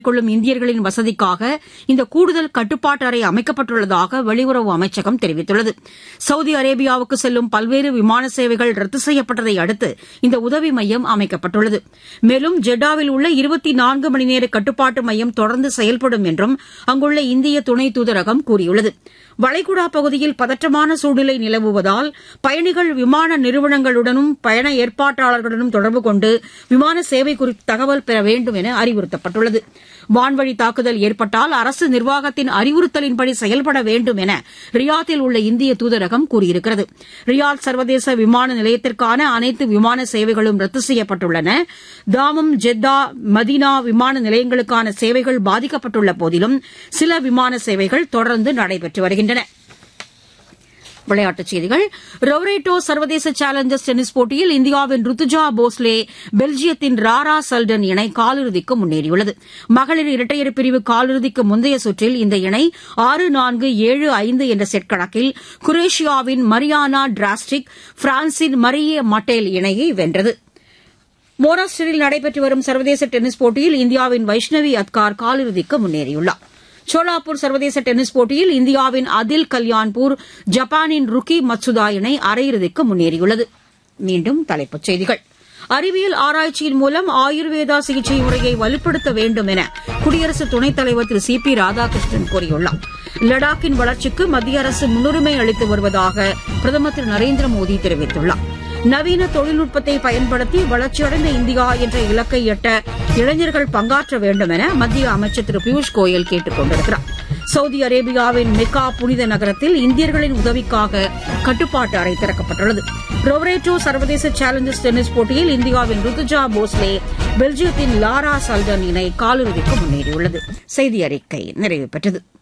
கொள்ளும் இந்தியர்களின் வசதிக்காக இந்த கூடுதல் கட்டுப்பாட்டு அறை அமைக்கப்பட்டுள்ளதாக வெளியுறவு அமைச்சகம் தெரிவித்துள்ளது. சவுதி அரேபியாவுக்கு செல்லும் பல்வேறு விமான சேவைகள் ரத்து செய்யப்பட்டதை அடுத்து இந்த உதவி மையம் அமைக்கப்பட்டுள்ளது. மேலும் ஜெட்டாவில் உள்ள 24 மணி நேர கட்டுப்பாட்டு மையம் தொடர்ந்து செயல்படும் என்றும் அங்குள்ள இந்திய துணை தூதரகம் கூறியுள்ளது. வளைகுடா பகுதியில் பதற்றமான சூழ்நிலை நிலவுவதால் பயணிகள் விமான நிறுவனங்களுடனும் பயண ஏற்பாட்டாளர்களுடனும் தொடர்பு கொண்டு விமான சேவை குறித்து தகவல் பெற வேண்டும் என அறிவுறுத்தப்பட்டுள்ளது. வான்வழி தாக்குதல் ஏற்பட்டால் அரசு நிர்வாகத்தின் அறிவுறுத்தலின்படி செயல்பட வேண்டும் என ரியாத்தில் உள்ள இந்திய தூதரகம் கூறியிருக்கிறது. ரியாத் சர்வதேச விமான நிலையத்திற்கான அனைத்து விமான சேவைகளும் ரத்து செய்யப்பட்டுள்ளன. தாமம், ஜெத்தா, மதீனா விமான நிலையங்களுக்கான சேவைகள் பாதிக்கப்பட்டுள்ள போதிலும் சில விமான சேவைகள் தொடர்ந்து நடைபெற்று வருகின்றன. விளையாட்டுச் செய்திகள். ரொவரேட்டோ சர்வதேச சேலஞ்சர்ஸ் டென்னிஸ் போட்டியில் இந்தியாவின் ருத்துஜா போஸ்லே பெல்ஜியத்தின் ராரா சல்டன் இணை காலிறுதிக்கு முன்னேறியுள்ளது. மகளிர் இரட்டையர் பிரிவு காலிறுதிக்கு முந்தைய சுற்றில் இந்த இணை 6-4, 7-5 என்ற செட் கணக்கில் குரேஷியாவின் மரியானா டிராஸ்டிக், பிரான்சின் மரியே மட்டேல் இணையை வென்றது. மோராஸ்டரில் நடைபெற்று வரும் சர்வதேச டென்னிஸ் போட்டியில் இந்தியாவின் வைஷ்ணவி அத்கார் காலிறுதிக்கு முன்னேறியுள்ளார். சோலாப்பூர் சர்வதேச டென்னிஸ் போட்டியில் இந்தியாவின் அதில் கல்யாண்பூர், ஜப்பானின் ருக்கி மத்சுதா இணை அரையிறுதிக்கு முன்னேறியுள்ளது. மீண்டும் தலைப்புச் செய்திகள். அறிவியல் ஆராய்ச்சியின் மூலம் ஆயுர்வேதா சிகிச்சை முறையை வலுப்படுத்த வேண்டும் என குடியரசு துணைத் தலைவர் திரு சி பி ராதாகிருஷ்ணன் கூறியுள்ளார். லடாக்கின் வளர்ச்சிக்கு மத்திய அரசு முன்னுரிமை அளித்து வருவதாக பிரதமர் திரு நரேந்திர மோடி தெரிவித்துள்ளார். நவீன தொழில்நுட்பத்தை பயன்படுத்தி வளர்ச்சியடைந்த இந்தியா என்ற இலக்கை எட்ட இளைஞர்கள் பங்காற்ற வேண்டும் என மத்திய அமைச்சர் திரு பியூஷ் கோயல் கேட்டுக் கொண்டிருக்கிறார். சவுதி அரேபியாவின் மெக்கா புனித நகரத்தில் இந்தியர்களின் உதவிக்காக கட்டுப்பாட்டு அறை திறக்கப்பட்டுள்ளது. ரொவரேட்டோ சர்வதேச சேலஞ்சர்ஸ் டென்னிஸ் போட்டியில் இந்தியாவின் ருத்துஜா போஸ்லே பெல்ஜியத்தின் லாரா சல்டன் இணை காலிறுதிக்கு முன்னேறியுள்ளது. செய்தி அறிக்கை நிறைவு பெற்றது.